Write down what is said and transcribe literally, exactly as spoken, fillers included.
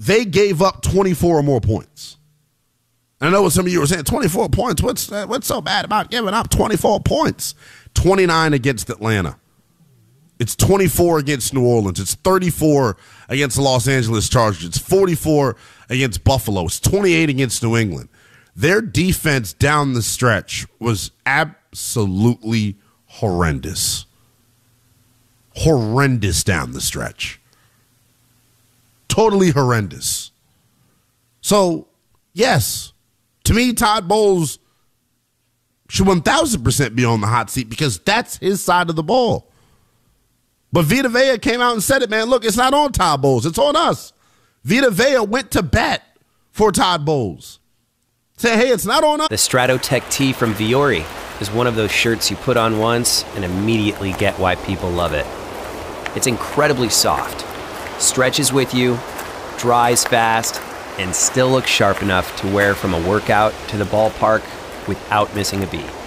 they gave up twenty-four or more points. And I know what some of you were saying, twenty-four points, what's uh, what's so bad about giving up twenty-four points? twenty-nine against Atlanta. It's twenty-four against New Orleans. It's thirty-four against the Los Angeles Chargers. It's forty-four against Buffalo. It's twenty-eight against New England. Their defense down the stretch was absolutely horrendous. Horrendous down the stretch. Totally horrendous. So, yes, to me, Todd Bowles should one thousand percent be on the hot seat because that's his side of the ball. But Vita Vea came out and said it, man. Look, it's not on Todd Bowles. It's on us. Vita Vea went to bat for Todd Bowles. Say, hey, it's not on us. The Stratotech tee from Viore is one of those shirts you put on once and immediately get why people love it. It's incredibly soft, stretches with you, dries fast, and still looks sharp enough to wear from a workout to the ballpark without missing a beat.